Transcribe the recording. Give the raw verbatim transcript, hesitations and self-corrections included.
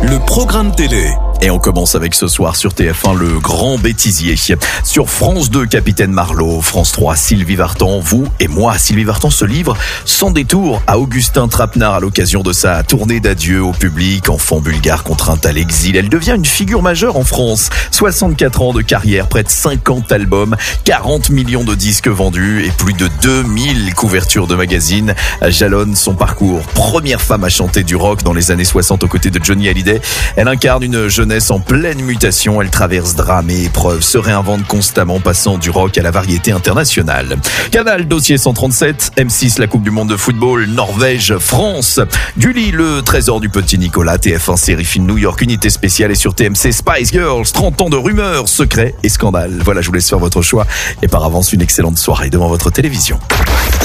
le programme télé. Et on commence avec ce soir sur T F un, le grand bêtisier. Sur France deux, Capitaine Marlowe. France trois, Sylvie Vartan. Vous et moi, Sylvie Vartan se livre sans détour à Augustin Trapenard à l'occasion de sa tournée d'adieu au public. Enfant bulgare contrainte à l'exil. Elle devient une figure majeure en France. soixante-quatre ans de carrière, près de cinquante albums, quarante millions de disques vendus et plus de deux mille couvertures de magazines jalonnent son parcours. Première femme à chanter du rock dans les années soixante aux côtés de Johnny Hallyday. Elle incarne une jeunesse en pleine mutation, elle traverse drames et épreuves, se réinvente constamment, passant du rock à la variété internationale. Canal, dossier cent trente-sept, M six, la Coupe du Monde de football, Norvège, France, Gulli, le trésor du petit Nicolas, T F un, série film New York, unité spéciale, et sur T M C, Spice Girls, trente ans de rumeurs, secrets et scandales. Voilà, je vous laisse faire votre choix et par avance une excellente soirée devant votre télévision.